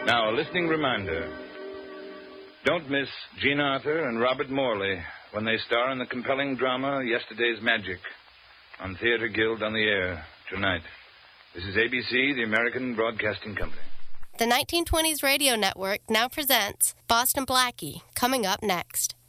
Now, a listening reminder. Don't miss Jean Arthur and Robert Morley when they star in the compelling drama Yesterday's Magic on Theater Guild on the Air tonight. This is ABC, the American Broadcasting Company. The 1920s Radio Network now presents Boston Blackie, coming up next.